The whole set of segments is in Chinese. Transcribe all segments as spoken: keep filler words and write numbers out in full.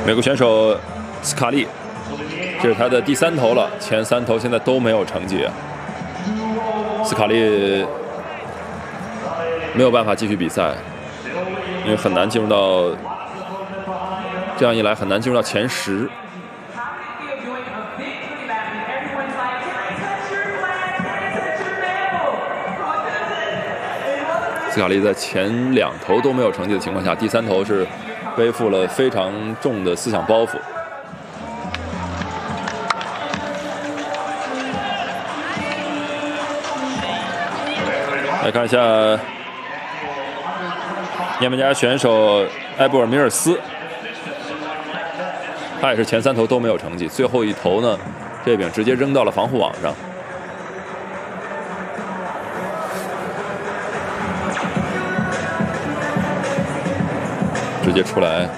美国选手斯卡利，这是他的第三投了，前三投现在都没有成绩。斯卡利没有办法继续比赛，因为很难进入到，这样一来很难进入到前十。斯卡利在前两投都没有成绩的情况下，第三投是背负了非常重的思想包袱。来看一下涅门加选手埃布尔米尔斯，他也是前三投都没有成绩，最后一投呢，这饼直接扔到了防护网上。直接出来，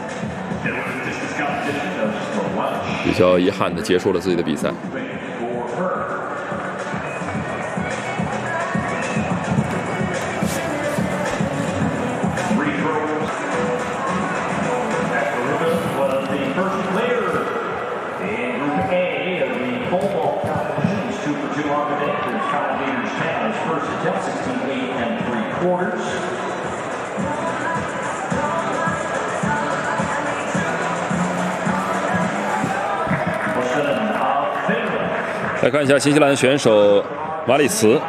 比较遗憾的结束了自己的比赛。来看一下新西兰选手马里茨，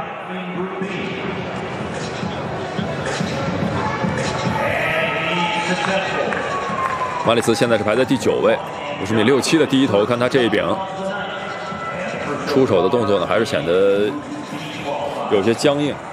马里茨现在是排在第九位，五十米六七的第一投，看他这一柄出手的动作呢，还是显得有些僵硬。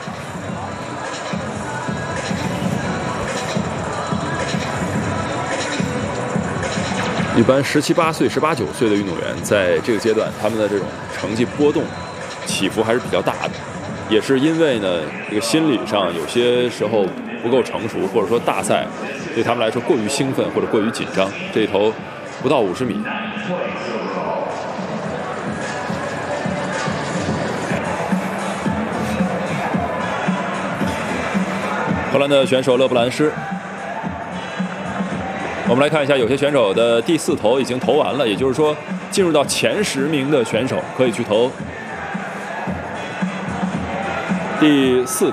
一般十七八岁、十八九岁的运动员，在这个阶段，他们的这种成绩波动、起伏还是比较大的，也是因为呢，这个心理上有些时候不够成熟，或者说大赛对他们来说过于兴奋或者过于紧张。这一投不到五十米，荷兰的选手勒布兰施。我们来看一下，有些选手的第四投已经投完了，也就是说，进入到前十名的选手可以去投第四投，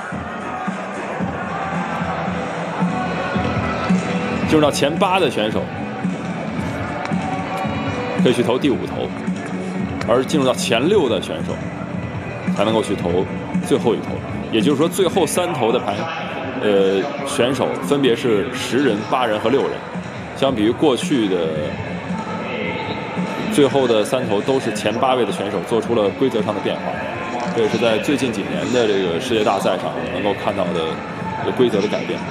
进入到前八的选手可以去投第五投，而进入到前六的选手才能够去投最后一投。也就是说，最后三投的排。呃，选手分别是十人、八人和六人，相比于过去的最后的三投都是前八位的选手做出了规则上的变化，这也是在最近几年的这个世界大赛上能够看到的这个规则的改变。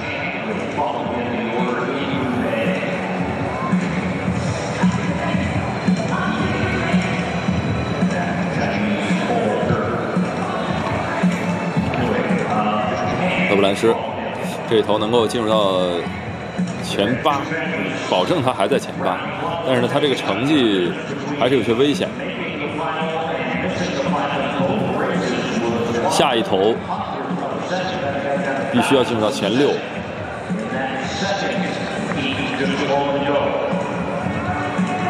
勒布兰施。这一投能够进入到前八，保证他还在前八，但是呢，他这个成绩还是有些危险。下一投必须要进入到前六。